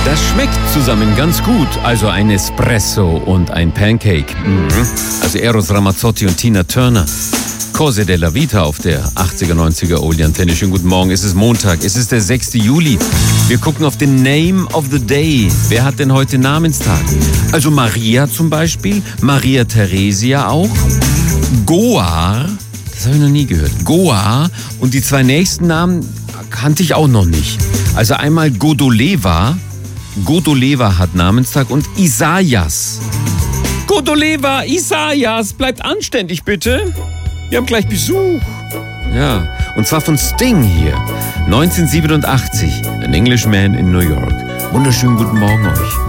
Das schmeckt zusammen ganz gut. Also ein Espresso und ein Pancake. Also Eros Ramazzotti und Tina Turner. Cose della Vita auf der 80er, 90er Oldie-Antenne. Schönen guten Morgen. Es ist Montag. Es ist der 6. Juli. Wir gucken auf den Name of the Day. Wer hat denn heute Namenstag? Also Maria zum Beispiel. Maria Theresia auch. Goar. Das habe ich noch nie gehört. Goar. Und die zwei nächsten Namen kannte ich auch noch nicht. Also einmal Godoleva. Godoleva hat Namenstag und Isaias. Godoleva, Isaias, bleibt anständig bitte. Wir haben gleich Besuch. Ja, und zwar von Sting hier. 1987, An Englishman in New York. Wunderschönen guten Morgen euch.